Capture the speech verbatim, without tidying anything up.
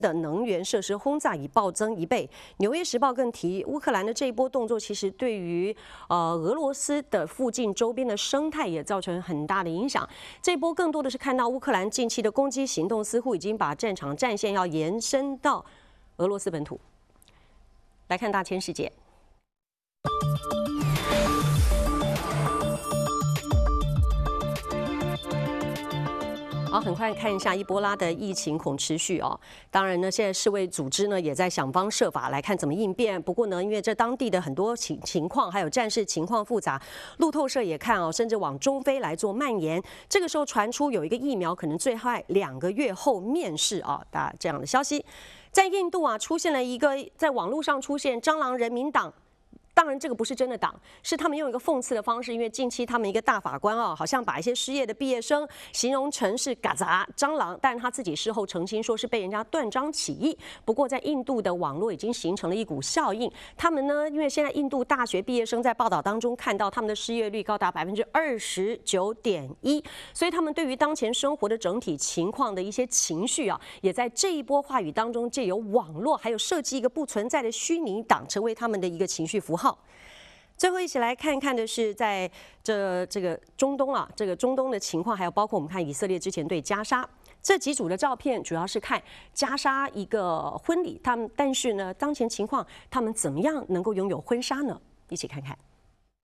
的能源设施轰炸已暴增一倍。纽约时报更提，乌克兰的这一波动作其实对于呃俄罗斯的附近周边的生态也造成很大的影响。这一波更多的是看到乌克兰近期的攻击行动似乎已经把战场战线要延伸到俄罗斯本土。来看大千世界。 好，很快看一下伊波拉的疫情恐持续哦。当然呢，现在世卫组织呢也在想方设法来看怎么应变。不过呢，因为这当地的很多情情况还有战事情况复杂，路透社也看哦，甚至往中非来做蔓延。这个时候传出有一个疫苗可能最快两个月后面世啊，大家这样的消息。在印度啊，出现了一个在网络上出现蟑螂人民党。 当然，这个不是真的党，是他们用一个讽刺的方式，因为近期他们一个大法官啊，好像把一些失业的毕业生形容成是嘎杂蟑螂，但他自己事后澄清说是被人家断章取义。不过，在印度的网络已经形成了一股效应，他们呢，因为现在印度大学毕业生在报道当中看到他们的失业率高达百分之二十九点一，所以他们对于当前生活的整体情况的一些情绪啊，也在这一波话语当中借由网络还有设计一个不存在的虚拟党，成为他们的一个情绪符号。 最后一起来看看的是，在这这个中东啊，这个中东的情况，还有包括我们看以色列之前对加沙这几组的照片，主要是看加沙一个婚礼，他们但是呢，当前情况他们怎么样能够拥有婚纱呢？一起看看。